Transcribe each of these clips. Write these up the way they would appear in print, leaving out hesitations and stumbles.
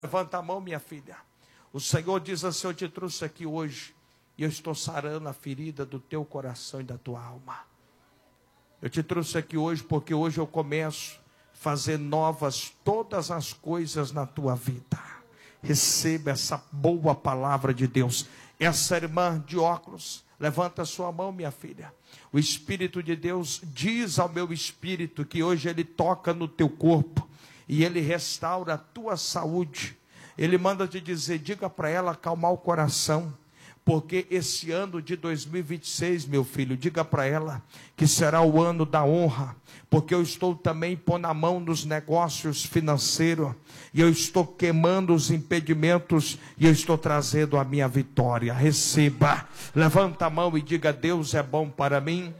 Levanta a mão, minha filha. O Senhor diz assim: eu te trouxe aqui hoje e eu estou sarando a ferida do teu coração e da tua alma. Eu te trouxe aqui hoje porque hoje eu começo a fazer novas todas as coisas na tua vida. Receba essa boa palavra de Deus. Essa irmã de óculos, levanta a sua mão, minha filha. O Espírito de Deus diz ao meu espírito que hoje Ele toca no teu corpo e Ele restaura a tua saúde. Ele manda te dizer, diga para ela acalmar o coração, porque esse ano de 2026, meu filho, diga para ela que será o ano da honra, porque eu estou também pondo a mão nos negócios financeiros, e eu estou queimando os impedimentos, e eu estou trazendo a minha vitória. Receba, levanta a mão e diga: Deus é bom para mim.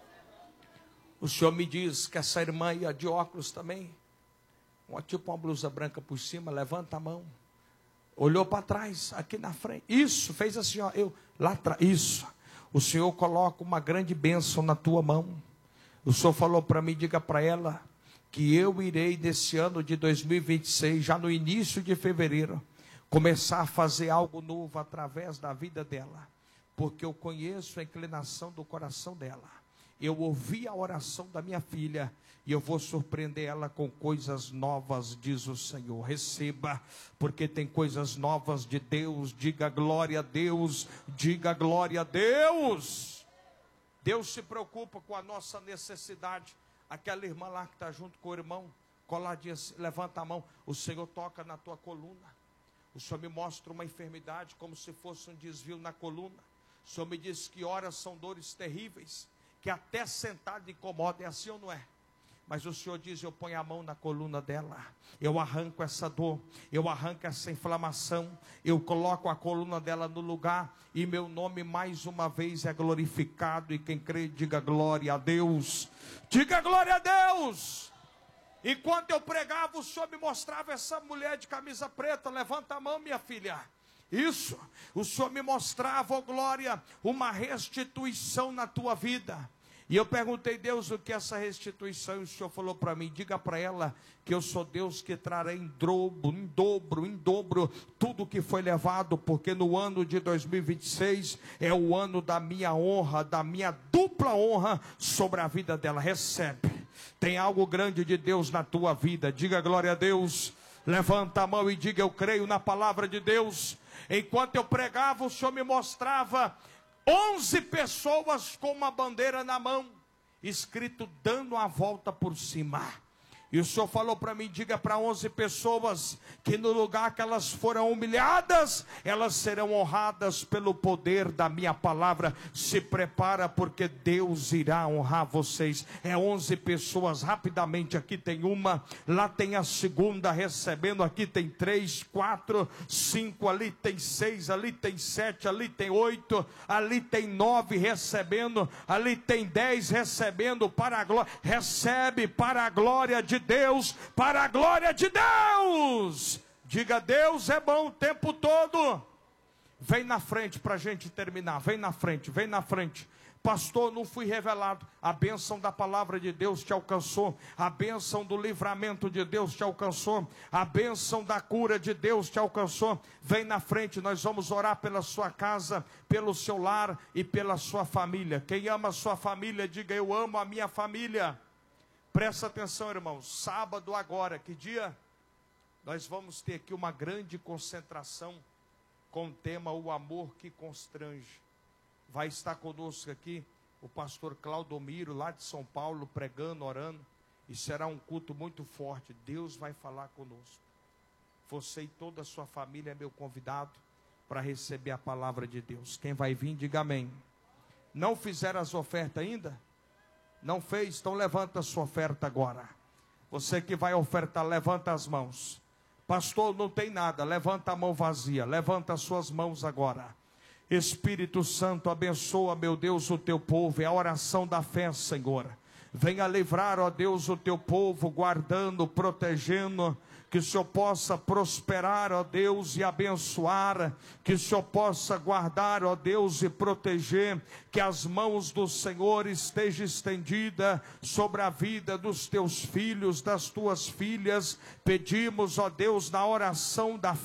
O Senhor me diz que essa irmã aí de óculos também, tipo uma blusa branca por cima, levanta a mão. Olhou para trás, aqui na frente. Isso, fez assim, ó, lá atrás. Isso. O Senhor coloca uma grande bênção na tua mão. O Senhor falou para mim, diga para ela, que eu irei nesse ano de 2026, já no início de fevereiro, começar a fazer algo novo através da vida dela. Porque eu conheço a inclinação do coração dela. Eu ouvi a oração da minha filha e eu vou surpreender ela com coisas novas, diz o Senhor. Receba, porque tem coisas novas de Deus. Diga glória a Deus, diga glória a Deus. Deus se preocupa com a nossa necessidade. Aquela irmã lá que está junto com o irmão, coladinha, levanta a mão. O Senhor toca na tua coluna. O Senhor me mostra uma enfermidade como se fosse um desvio na coluna. O Senhor me diz que horas são dores terríveis, que até sentado incomoda. É assim ou não é? Mas o Senhor diz, eu ponho a mão na coluna dela, eu arranco essa dor, eu arranco essa inflamação, eu coloco a coluna dela no lugar, e meu nome mais uma vez é glorificado, e quem crê, diga glória a Deus, diga glória a Deus. Enquanto eu pregava, o Senhor me mostrava essa mulher de camisa preta. Levanta a mão, minha filha. Isso, o Senhor me mostrava, ó glória, uma restituição na tua vida. E eu perguntei, Deus, o que é essa restituição? E o Senhor falou para mim, diga para ela que eu sou Deus que trará em dobro, tudo que foi levado, porque no ano de 2026 é o ano da minha honra, da minha dupla honra sobre a vida dela. Recebe, tem algo grande de Deus na tua vida, diga glória a Deus. Levanta a mão e diga, eu creio na palavra de Deus. Enquanto eu pregava, o Senhor me mostrava 11 pessoas com uma bandeira na mão, escrito dando a volta por cima. E o Senhor falou para mim, diga para 11 pessoas que no lugar que elas foram humilhadas, elas serão honradas pelo poder da minha palavra. Se prepara, porque Deus irá honrar vocês. É 11 pessoas, rapidamente, aqui tem uma, lá tem a segunda recebendo, aqui tem 3, 4, 5, ali tem 6, ali tem 7, ali tem 8, ali tem 9 recebendo, ali tem 10 recebendo para a glória. Recebe para a glória de Deus, para a glória de Deus. Diga, Deus é bom o tempo todo. Vem na frente para a gente terminar. Vem na frente, vem na frente. Pastor, não fui revelado. A bênção da palavra de Deus te alcançou. A bênção do livramento de Deus te alcançou. A bênção da cura de Deus te alcançou. Vem na frente, nós vamos orar pela sua casa, pelo seu lar e pela sua família. Quem ama a sua família, diga, eu amo a minha família. Presta atenção, irmãos, sábado agora, que dia? Nós vamos ter aqui uma grande concentração com o tema O Amor que Constrange. Vai estar conosco aqui o pastor Claudomiro, lá de São Paulo, pregando, orando. E será um culto muito forte. Deus vai falar conosco. Você e toda a sua família é meu convidado para receber a palavra de Deus. Quem vai vir, diga amém. Não fizeram as ofertas ainda? Não fez? Então levanta a sua oferta agora. Você que vai ofertar, levanta as mãos. Pastor, não tem nada, levanta a mão vazia. Levanta as suas mãos agora. Espírito Santo, abençoa, meu Deus, o teu povo. É a oração da fé, Senhor. Venha livrar, ó Deus, o teu povo, guardando, protegendo. Que o Senhor possa prosperar, ó Deus, e abençoar. Que o Senhor possa guardar, ó Deus, e proteger. Que as mãos do Senhor estejam estendidas sobre a vida dos teus filhos, das tuas filhas. Pedimos, ó Deus, na oração da